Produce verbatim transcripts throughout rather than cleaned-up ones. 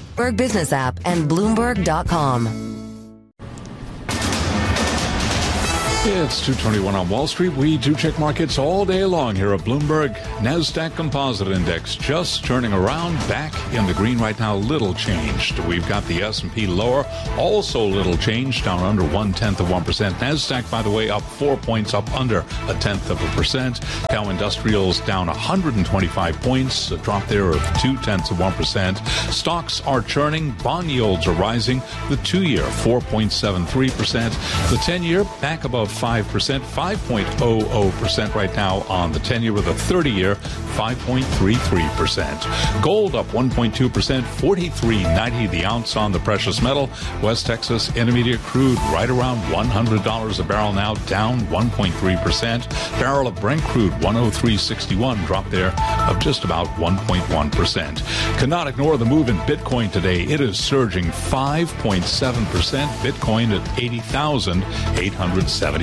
Bloomberg Business app and Bloomberg dot com. It's two twenty-one on Wall Street. We do check markets all day long here at Bloomberg. NASDAQ Composite Index just turning around, back in the green right now, little changed. We've got the S and P lower, also little change, down under one-tenth of one percent. NASDAQ, by the way, up four points, up under a tenth of a percent. Dow Industrials down one hundred twenty-five points, a drop there of two-tenths of one percent. Stocks are churning, bond yields are rising. The two-year, four point seven three percent. The ten-year, back above five percent, five point zero zero percent right now on the ten-year, with a thirty-year, five point three three percent. Gold up one point two percent, forty-three ninety the ounce on the precious metal. West Texas Intermediate crude right around one hundred dollars a barrel now, down one point three percent. Barrel of Brent crude one oh three sixty-one, drop there of just about one point one percent. Cannot ignore the move in Bitcoin today. It is surging five point seven percent. Bitcoin at eighty thousand eight hundred seventy-five.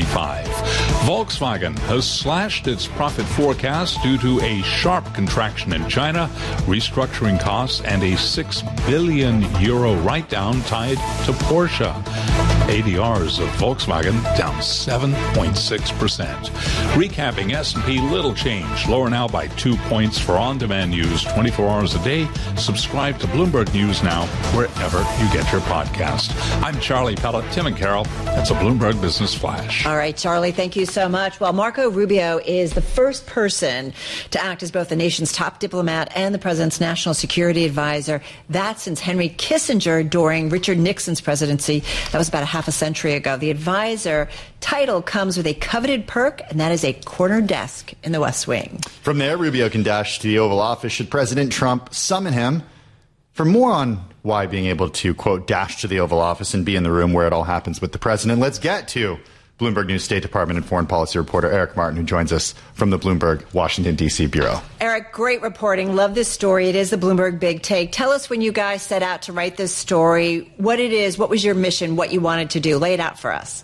Volkswagen has slashed its profit forecast due to a sharp contraction in China, restructuring costs, and a six billion euro write-down tied to Porsche. A D Rs of Volkswagen down seven point six percent. Recapping S and P, little change, lower now by two points. For on-demand news twenty-four hours a day, subscribe to Bloomberg News now wherever you get your podcast. I'm Charlie Pellet. Tim and Carol, that's a Bloomberg Business Flash. All right, Charlie, thank you so much. Well, Marco Rubio is the first person to act as both the nation's top diplomat and the president's national security advisor. That since Henry Kissinger during Richard Nixon's presidency. That was about a half a century ago. The advisor title comes with a coveted perk, and that is a corner desk in the West Wing. From there, Rubio can dash to the Oval Office should President Trump summon him. For more on why being able to, quote, dash to the Oval Office and be in the room where it all happens with the president, let's get to Bloomberg News State Department and Foreign Policy reporter Eric Martin, who joins us from the Bloomberg Washington, D C bureau. Eric, great reporting. Love this story. It is the Bloomberg Big Take. Tell us when you guys set out to write this story, what it is, what was your mission, what you wanted to do. Lay it out for us.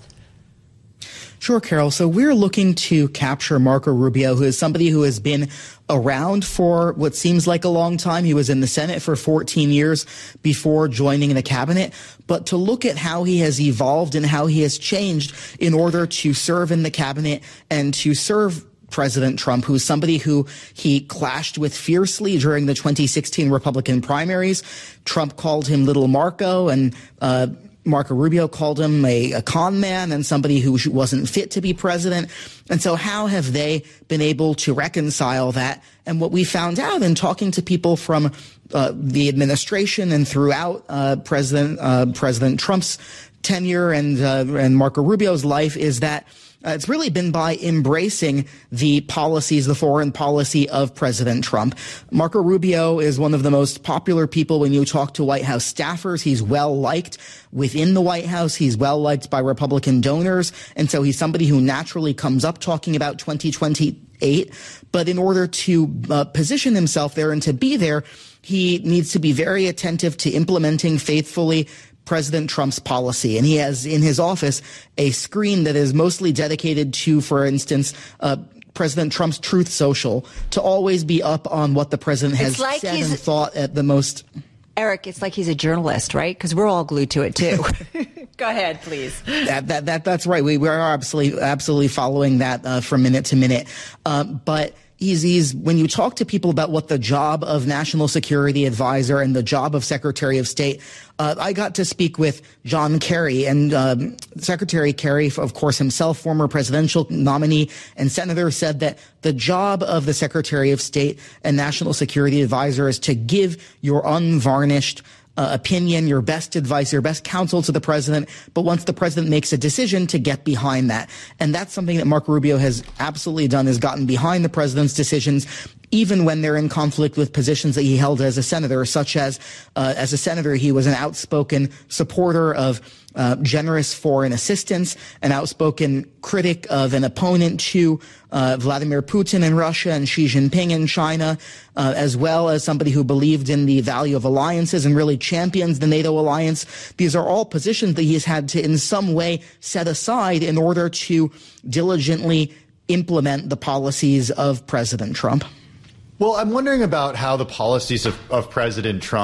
Sure, Carol. So we're looking to capture Marco Rubio, who is somebody who has been around for what seems like a long time. He was in the Senate for fourteen years before joining the cabinet. But to look at how he has evolved and how he has changed in order to serve in the cabinet and to serve President Trump, who's somebody who he clashed with fiercely during the twenty sixteen Republican primaries. Trump called him Little Marco, and uh Marco Rubio called him a, a con man and somebody who wasn't fit to be president. And so how have they been able to reconcile that? And what we found out in talking to people from uh, the administration and throughout uh, President uh, President Trump's tenure and uh, and Marco Rubio's life is that Uh, it's really been by embracing the policies, the foreign policy of President Trump. Marco Rubio is one of the most popular people when you talk to White House staffers. He's well liked within the White House. He's well liked by Republican donors. And so he's somebody who naturally comes up talking about twenty twenty-eight. But in order to uh, position himself there and to be there, he needs to be very attentive to implementing faithfully President Trump's policy. And he has in his office a screen that is mostly dedicated to, for instance, uh, President Trump's Truth Social, to always be up on what the president has like said and thought at the most. Eric, it's like he's a journalist, right? Because we're all glued to it, too. Go ahead, please. That, that, that, that's right. We, we are absolutely, absolutely following that uh, from minute to minute. Uh, but He's, he's, when you talk to people about what the job of National Security Advisor and the job of Secretary of State, uh, I got to speak with John Kerry, and um, Secretary Kerry, of course, himself, former presidential nominee and senator, said that the job of the Secretary of State and National Security Advisor is to give your unvarnished Uh, opinion, your best advice, your best counsel to the president, but once the president makes a decision, to get behind that. And that's something that Marco Rubio has absolutely done, has gotten behind the president's decisions, even when they're in conflict with positions that he held as a senator, such as, uh, as a senator, he was an outspoken supporter of uh, generous foreign assistance, an outspoken critic of an opponent to uh, Vladimir Putin in Russia and Xi Jinping in China, uh, as well as somebody who believed in the value of alliances and really champions the NATO alliance. These are all positions that he's had to in some way set aside in order to diligently implement the policies of President Trump. Well, I'm wondering about how the policies of, of President Trump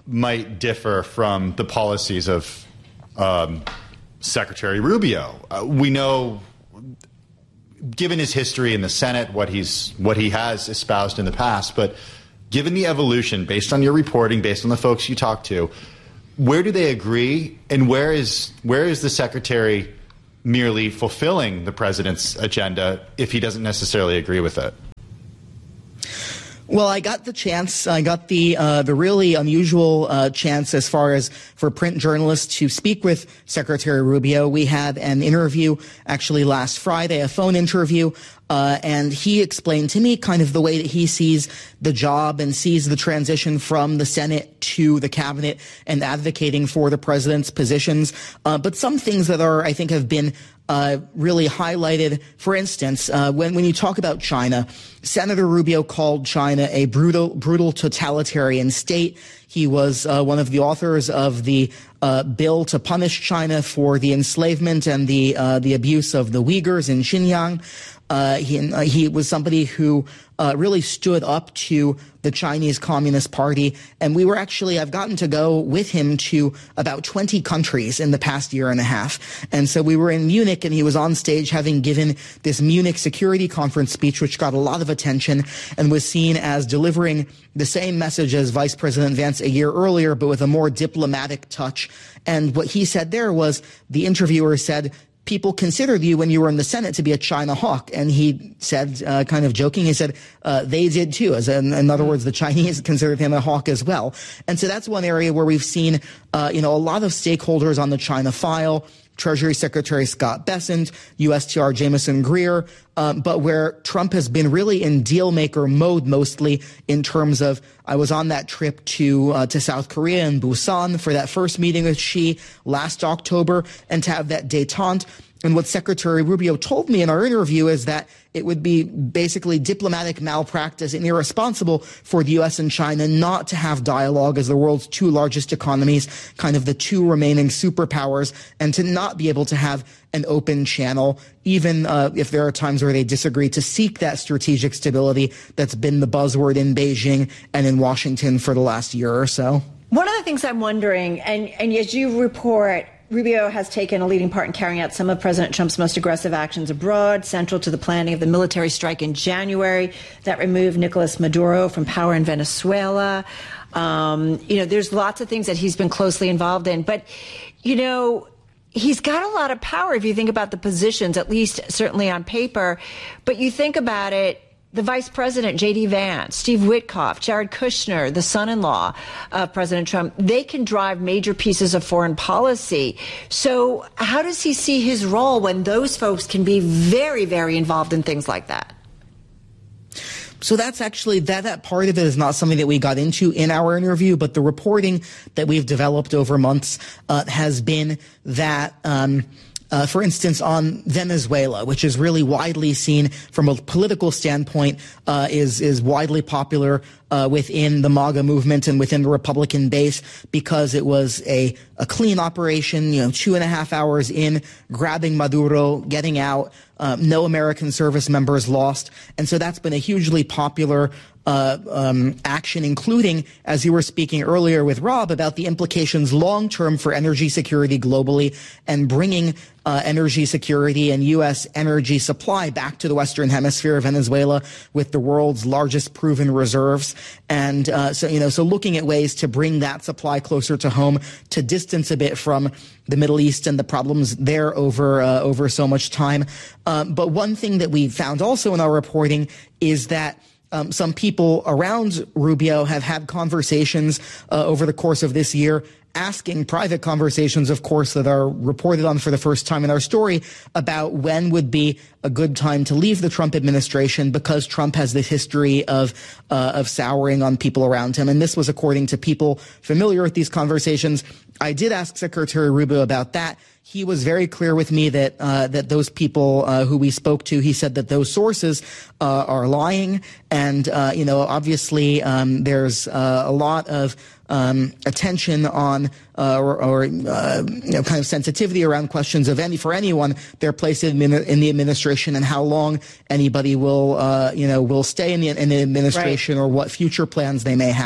might differ from the policies of um, Secretary Rubio. Uh, we know, given his history in the Senate, what he's what he has espoused in the past, but given the evolution, based on your reporting, based on the folks you talk to, where do they agree, and where is where is the Secretary merely fulfilling the president's agenda if he doesn't necessarily agree with it? Well, I got the chance, I got the uh, the really unusual uh, chance as far as for print journalists to speak with Secretary Rubio. We had an interview actually last Friday, a phone interview, uh, and he explained to me kind of the way that he sees the job and sees the transition from the Senate to the cabinet and advocating for the president's positions. Uh, but some things that are, I think, have been Uh, really highlighted. For instance, uh, when when you talk about China, Senator Rubio called China a brutal, brutal totalitarian state. He was uh, one of the authors of the uh, bill to punish China for the enslavement and the uh, the abuse of the Uyghurs in Xinjiang. Uh, he, uh, he was somebody who uh, really stood up to the Chinese Communist Party. And we were actually, I've gotten to go with him to about twenty countries in the past year and a half. And so we were in Munich, and he was on stage having given this Munich Security Conference speech, which got a lot of attention and was seen as delivering the same message as Vice President Vance a year earlier, but with a more diplomatic touch. And what he said there was, the interviewer said, people considered you when you were in the Senate to be a China hawk. And he said, uh, kind of joking, he said, uh, they did too. As in, in other words, the Chinese considered him a hawk as well. And so that's one area where we've seen, uh, you know, a lot of stakeholders on the China file. Treasury Secretary Scott Bessent, U S T R Jameson Greer, um, but where Trump has been really in deal-maker mode mostly in terms of, I was on that trip to uh, to South Korea and Busan for that first meeting with Xi last October, and to have that détente. And what Secretary Rubio told me in our interview is that it would be basically diplomatic malpractice and irresponsible for the U S and China not to have dialogue as the world's two largest economies, kind of the two remaining superpowers, and to not be able to have an open channel, even uh, if there are times where they disagree, to seek that strategic stability that's been the buzzword in Beijing and in Washington for the last year or so. One of the things I'm wondering, and, and as you report, Rubio has taken a leading part in carrying out some of President Trump's most aggressive actions abroad, central to the planning of the military strike in January that removed Nicolas Maduro from power in Venezuela. Um, you know, there's lots of things that he's been closely involved in. But, you know, he's got a lot of power if you think about the positions, at least certainly on paper. But you think about it, the vice president, J D Vance, Steve Witkoff, Jared Kushner, the son-in-law of President Trump, they can drive major pieces of foreign policy. So how does he see his role when those folks can be very, very involved in things like that? So that's actually, that, that part of it is not something that we got into in our interview, but the reporting that we've developed over months uh, has been that, um, Uh, for instance, on Venezuela, which is really widely seen from a political standpoint, uh, is is widely popular uh, within the MAGA movement and within the Republican base because it was a a clean operation. You know, two and a half hours in, grabbing Maduro, getting out, uh, no American service members lost, and so that's been a hugely popular Uh, um, action, including, as you were speaking earlier with Rob, about the implications long-term for energy security globally and bringing uh, energy security and U S energy supply back to the Western Hemisphere, Venezuela, with the world's largest proven reserves. And uh, so, you know, so looking at ways to bring that supply closer to home, to distance a bit from the Middle East and the problems there over uh, over so much time. Um, but one thing that we found also in our reporting is that Um, some people around Rubio have had conversations uh, over the course of this year, asking private conversations, of course, that are reported on for the first time in our story about when would be a good time to leave the Trump administration, because Trump has this history of uh, of souring on people around him. And this was according to people familiar with these conversations. I did ask Secretary Rubio about that. He was very clear with me that uh, that those people uh, who we spoke to, he said that those sources uh, are lying, and uh, you know, obviously um, there's uh, a lot of um, attention on uh, or, or uh, you know, kind of sensitivity around questions of any for anyone their place in, in the administration and how long anybody will uh, you know will stay in the, in the administration, right, or what future plans they may have.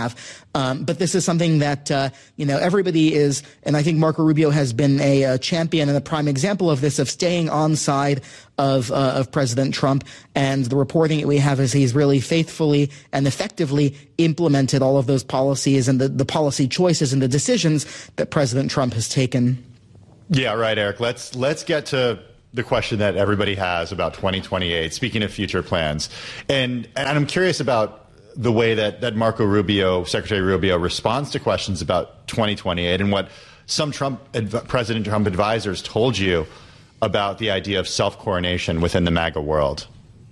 Um, but this is something that, uh, you know, everybody is, and I think Marco Rubio has been a, a champion and a prime example of this, of staying on side of, uh, of President Trump. And the reporting that we have is he's really faithfully and effectively implemented all of those policies and the, the policy choices and the decisions that President Trump has taken. Yeah, right, Eric. Let's let's get to the question that everybody has about twenty twenty-eight, speaking of future plans. And, and I'm curious about the way that, that Marco Rubio, Secretary Rubio, responds to questions about twenty twenty-eight and what some Trump, President Trump advisors told you about the idea of self-coronation within the MAGA world.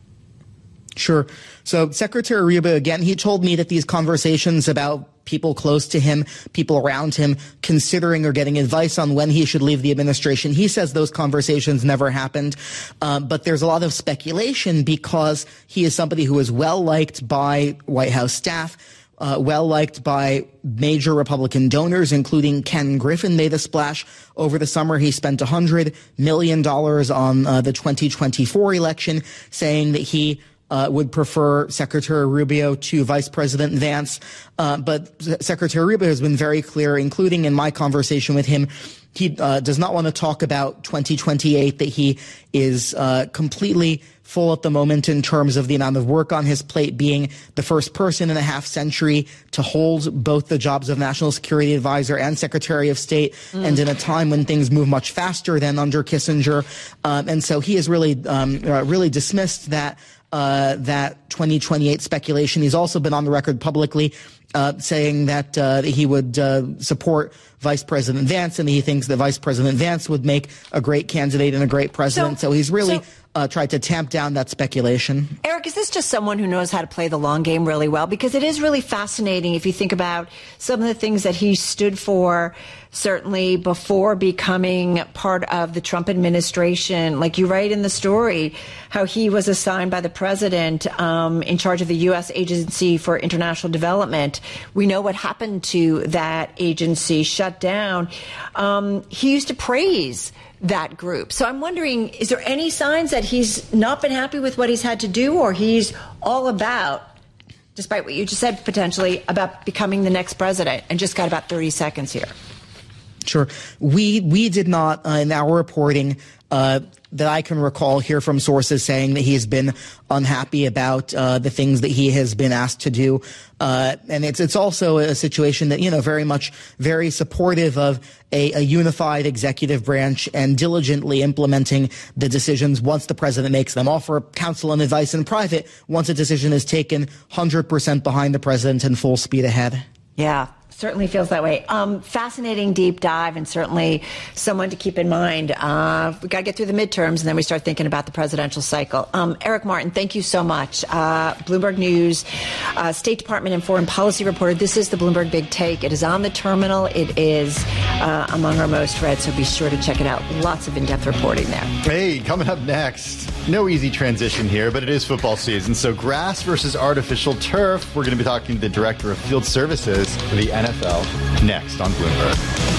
Sure. So Secretary Rubio, again, he told me that these conversations about people close to him, people around him, considering or getting advice on when he should leave the administration, he says those conversations never happened. Um, but there's a lot of speculation because he is somebody who is well liked by White House staff, uh, well liked by major Republican donors, including Ken Griffin made a splash over the summer. He spent one hundred million dollars on uh, the twenty twenty-four election, saying that he Uh, would prefer Secretary Rubio to Vice President Vance. Uh, but Secretary Rubio has been very clear, including in my conversation with him. He uh, does not want to talk about twenty twenty-eight, that he is uh, completely full at the moment in terms of the amount of work on his plate, being the first person in a half century to hold both the jobs of National Security Advisor and Secretary of State, mm. and in a time when things move much faster than under Kissinger. Um, and so he has really, um, uh, really dismissed that Uh, that twenty twenty-eight speculation. He's also been on the record publicly uh, saying that uh, he would uh, support Vice President Vance, and he thinks that Vice President Vance would make a great candidate and a great president. So, so he's really so, uh, tried to tamp down that speculation. Eric, is this just someone who knows how to play the long game really well? Because it is really fascinating if you think about some of the things that he stood for, certainly before becoming part of the Trump administration. Like you write in the story, how he was assigned by the president um, in charge of the U S Agency for International Development. We know what happened to that agency, shut down. Um, he used to praise that group. So I'm wondering, is there any signs that he's not been happy with what he's had to do, or he's all about, despite what you just said, potentially about becoming the next president? And just got about thirty seconds here. Sure. We we did not, uh, in our reporting, uh, that I can recall, hear from sources saying that he has been unhappy about uh, the things that he has been asked to do. Uh, and it's it's also a situation that, you know, very much very supportive of a, a unified executive branch and diligently implementing the decisions once the president makes them. Offer counsel and advice in private once a decision is taken, one hundred percent behind the president and full speed ahead. Yeah. Certainly feels that way. Um, fascinating deep dive, and certainly someone to keep in mind. Uh, we got to get through the midterms, and then we start thinking about the presidential cycle. Um, Eric Martin, thank you so much. Uh, Bloomberg News, uh, State Department and foreign policy reporter. This is the Bloomberg Big Take. It is on the terminal. It is uh, among our most read, so be sure to check it out. Lots of in-depth reporting there. Hey, coming up next, no easy transition here, but it is football season. So grass versus artificial turf. We're going to be talking to the Director of Field Services for the N F L next on Bloomberg.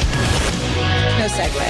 No segue.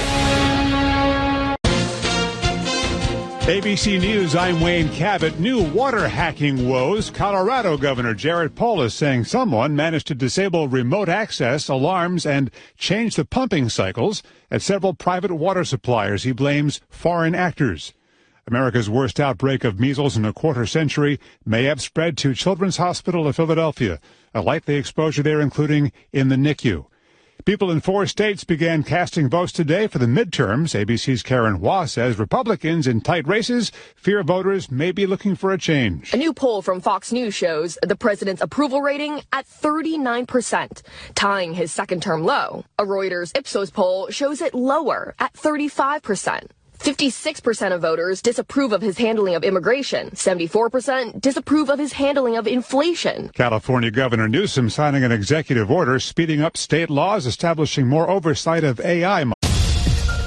A B C News, I'm Wayne Cabot. New water hacking woes. Colorado Governor Jared Polis saying someone managed to disable remote access, alarms, and change the pumping cycles at several private water suppliers. He blames foreign actors. America's worst outbreak of measles in a quarter century may have spread to Children's Hospital of Philadelphia, a likely exposure there including in the N I C U. People in four states began casting votes today for the midterms. A B C's Karen Hua says Republicans in tight races fear voters may be looking for a change. A new poll from Fox News shows the president's approval rating at thirty-nine percent, tying his second-term low. A Reuters Ipsos poll shows it lower at thirty-five percent. fifty-six percent of voters disapprove of his handling of immigration. seventy-four percent disapprove of his handling of inflation. California Governor Newsom signing an executive order speeding up state laws establishing more oversight of A I